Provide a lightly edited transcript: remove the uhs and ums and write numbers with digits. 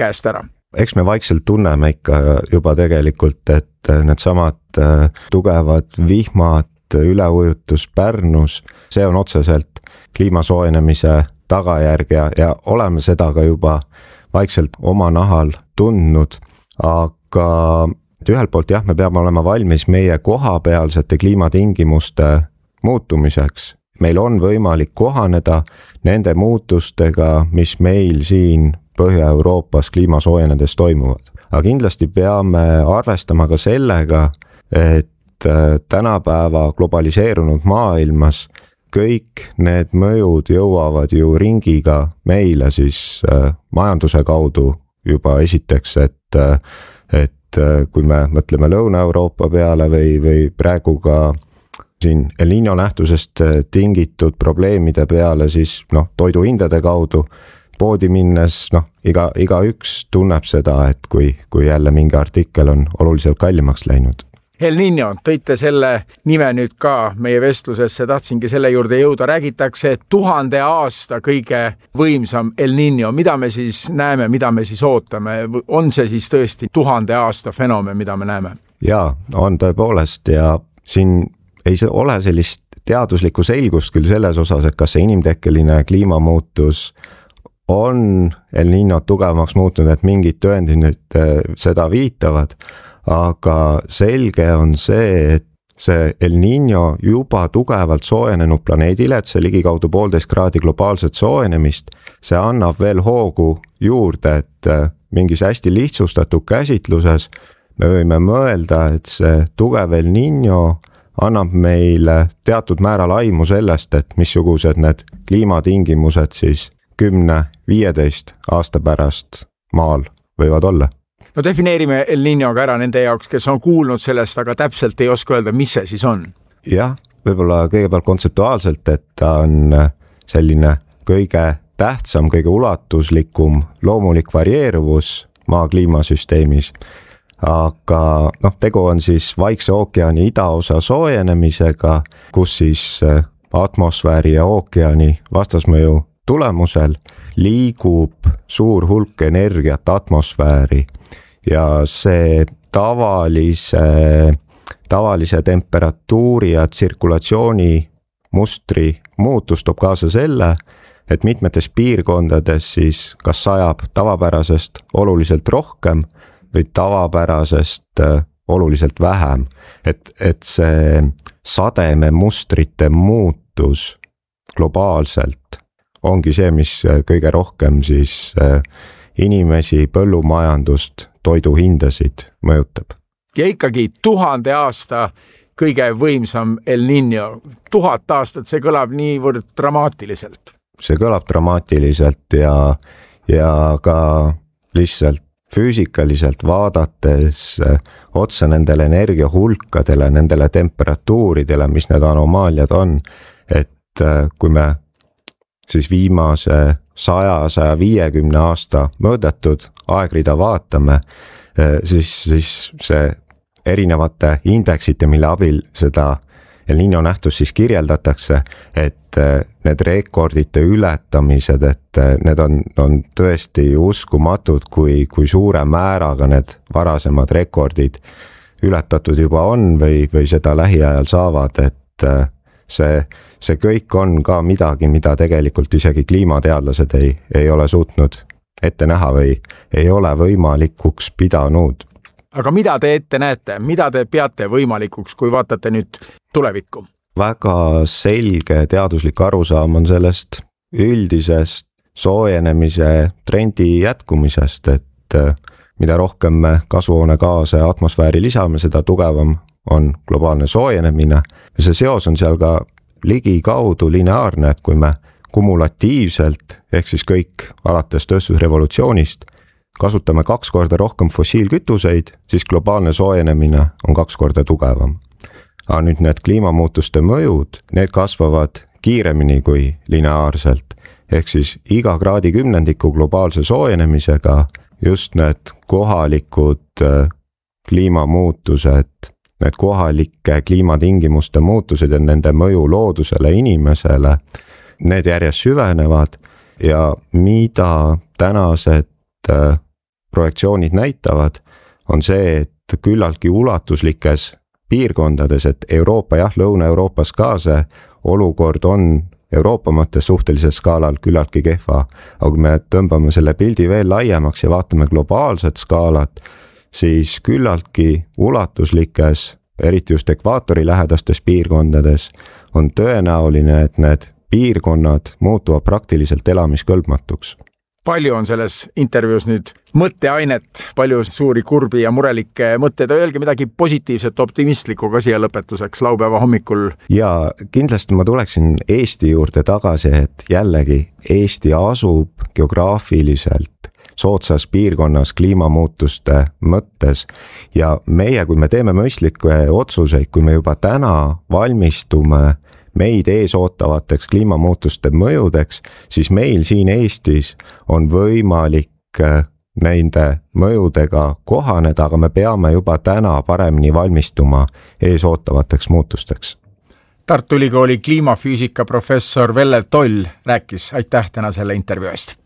käest ära? Eks me vaikselt tunneme ikka juba tegelikult, et need samad tugevad vihmad, üleujutus Pärnus, see on otseselt kliima soojenemise tagajärg ja oleme seda ka juba vaikselt oma nahal tundnud, aga ühelt poolt jah, me peame olema valmis meie kohapealsete kliimatingimuste muutumiseks. Meil on võimalik kohaneda nende muutustega, mis meil siin Põhja-Euroopas kliima soojenedes toimuvad. Aga kindlasti peame arvestama ka sellega, et tänapäeva globaliseerunud maailmas kõik need mõjud jõuavad ju ringiga meile siis majanduse kaudu juba esiteks, et kui me mõtleme Lõuna-Euroopa peale või praegu ka siin El Niño nähtusest tingitud probleemide peale, siis toiduhindade kaudu poodi minnes, igaüks tunneb seda, et kui jälle mingi artikkel on oluliselt kallimaks läinud. El Niño, tõite selle nime nüüd ka meie vestlusesse, tahtsingi selle juurde jõuda, räägitakse 1000 aasta kõige võimsam El Niño, mida me siis näeme, mida me siis ootame, on see siis tõesti 1000 aasta fenomen, mida me näeme? Jaa, on tõepoolest ja siin ei ole sellist teaduslikku selgust küll selles osas, et kas see inimtekkeline kliimamuutus on El Niño tugevamaks muutunud, et mingid tõendid nüüd seda viitavad, aga selge on see, et see El Niño juba tugevalt soojenenud planeedile, et see ligikaudu 1,5 kraadi globaalset soojenemist, see annab veel hoogu juurde, et mingis hästi lihtsustatud käsitluses me võime mõelda, et see tugev El Niño annab meile teatud määral aimu sellest, et missugused need kliimatingimused siis 10-15 aasta pärast maal võivad olla. No defineerime El Niñoga ära nende jaoks, kes on kuulnud sellest, aga täpselt ei oska öelda, mis see siis on. Jah, võib-olla kõigepealt kontseptuaalselt, et ta on selline kõige tähtsam, kõige ulatuslikum loomulik varieeruvus maa kliimasüsteemis. Aga tegu on siis Vaikse ookeani idaosa soojenemisega, kus siis atmosfääri ja ookeani vastasmõju tulemusel liigub suur hulk energiat atmosfääri ja see tavalise temperatuuri ja tsirkulatsiooni mustri muutus toob kaasa selle, et mitmetes piirkondades siis kas sajab tavapärasest oluliselt rohkem või tavapärasest oluliselt vähem, et see sademe mustrite muutus globaalselt ongi see, mis kõige rohkem siis inimesi, põllumajandust, toiduhindasid mõjutab. Ja ikkagi 1000 aasta kõige võimsam El Niño. 1000 aastat, see kõlab niivõrd dramaatiliselt. See kõlab dramaatiliselt ja ka lihtsalt füüsikaliselt vaadates otsa nendele energiahulkadele, nendele temperatuuridele, mis need anomaaliad on, et kui me siis viimase 100-150 aasta mõõdetud aegrida vaatame, siis see erinevate indeksite, mille abil seda El Niño nähtust siis kirjeldatakse, et need rekordite ületamised, et need on tõesti uskumatud, kui suure määraga need varasemad rekordid ületatud juba on või seda lähiajal saavad, et see kõik on ka midagi, mida tegelikult isegi kliimateadlased ei ole suutnud ette näha või ei ole võimalikuks pidanud. Aga mida te ette näete? Mida te peate võimalikuks, kui vaatate nüüd tulevikku? Väga selge teaduslik arusaam on sellest üldisest soojenemise trendi jätkumisest, et mida rohkem me kasvuhoonegaase atmosfääri lisame, seda tugevam on globaalne soojenemine. Ja see seos on seal ka ligikaudu lineaarne, et kui me kumulatiivselt, ehk siis kõik alates tööstusrevolutsioonist, kasutame 2 korda rohkem fossiilkütuseid, siis globaalne soojenemine on 2 korda tugevam. Aga nüüd need kliimamuutuste mõjud, need kasvavad kiiremini kui lineaarselt, ehk siis iga kraadi kümnendiku globaalse soojenemisega just need kohalikud kliimamuutused, need kohalike kliimatingimuste muutused ja nende mõju loodusele, inimesele, need järjest süvenevad ja mida tänased projektsioonid näitavad, on see, et küllaltki ulatuslikes piirkondades, et Euroopa jah, Lõuna-Euroopas ka see olukord on Euroopa mõttes suhtelisel skaalal küllaltki kehva, aga kui me tõmbame selle pildi veel laiemaks ja vaatame globaalset skaalat, siis küllaltki ulatuslikes, eriti just ekvaatori lähedastes piirkondades, on tõenäoline, et need piirkonnad muutuvad praktiliselt elamiskõlbmatuks. Palju on selles intervjuus nüüd mõtteainet, palju suuri kurbi ja murelikke mõtteid, öelge midagi positiivset, optimistlikku ka siia lõpetuseks laupäeva hommikul. Ja kindlasti ma tuleksin Eesti juurde tagasi, et jällegi Eesti asub geograafiliselt soodsas piirkonnas kliimamuutuste mõttes ja meie, kui me teeme mõistlikke otsuseid, kui me juba täna valmistume meid ees ootavateks kliimamuutuste mõjudeks, siis meil siin Eestis on võimalik nende mõjudega kohaneda, aga me peame juba täna paremini valmistuma ees ootavateks muutusteks. Tartu Ülikooli kliimafüüsika professor Velle Toll rääkis, aitäh täna selle intervjuu eest.